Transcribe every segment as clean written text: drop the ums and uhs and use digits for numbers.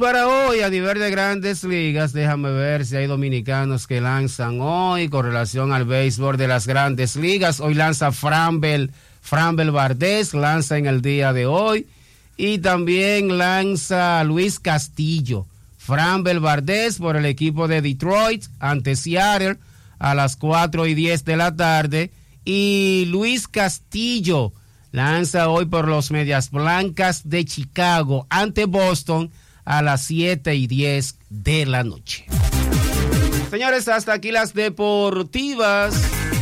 para hoy a nivel de Grandes Ligas. Déjame ver si hay dominicanos que lanzan hoy con relación al béisbol de las Grandes Ligas. Hoy lanza Framber Valdez, lanza en el día de hoy. Y también lanza Luis Castillo. Framber Valdez por el equipo de Detroit ante Seattle a las 4:10 de la tarde. Y Luis Castillo lanza hoy por los Medias Blancas de Chicago ante Boston a las 7:10 de la noche. Señores, hasta aquí las deportivas.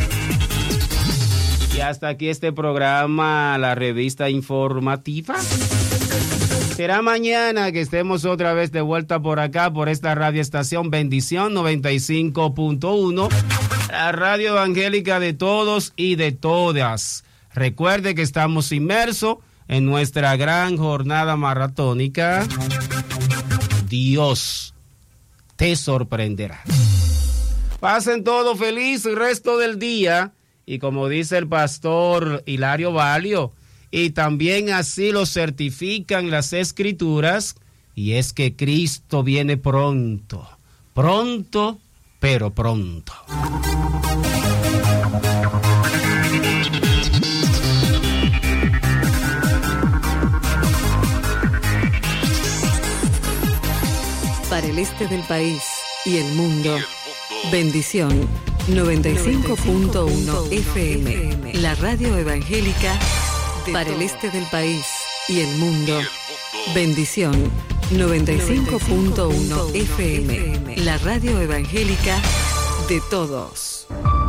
Y hasta aquí este programa, la revista informativa. Será mañana que estemos otra vez de vuelta por acá, por esta radioestación Bendición 95.1, la radio evangélica de todos y de todas. Recuerde que estamos inmersos en nuestra gran jornada maratónica. Dios te sorprenderá. Pasen todo feliz el resto del día. Y como dice el pastor Hilario Valio, y también así lo certifican las Escrituras, y es que Cristo viene pronto, pronto, pero pronto. Para el este del país y el mundo, Bendición 95.1 FM, la radio evangélica para el este del país y el mundo. Bendición 95.1 FM, la radio evangélica de todos.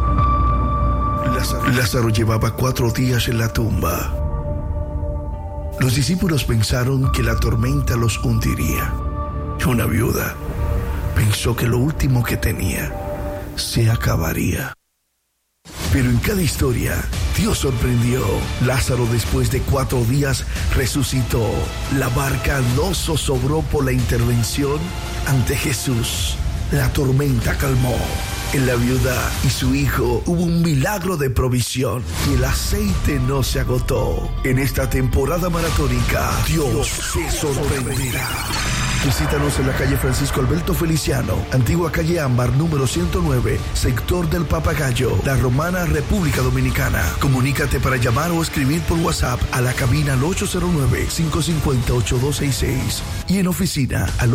Lázaro llevaba 4 días en la tumba. Los discípulos pensaron que la tormenta los hundiría. Una viuda pensó que lo último que tenía se acabaría. Pero en cada historia, Dios sorprendió. Lázaro, después de 4 días, resucitó. La barca no zozobró por la intervención ante Jesús. La tormenta calmó. En la viuda y su hijo hubo un milagro de provisión y el aceite no se agotó. En esta temporada maratónica, Dios se sorprenderá. Visítanos en la calle Francisco Alberto Feliciano, antigua calle Ámbar, número 109, sector del Papagayo, La Romana, República Dominicana. Comunícate para llamar o escribir por WhatsApp a la cabina al 809-550-8266 y en oficina al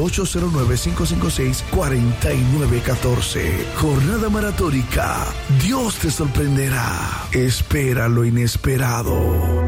809-556-4914. Jornada maratónica. Dios te sorprenderá. Espera lo inesperado.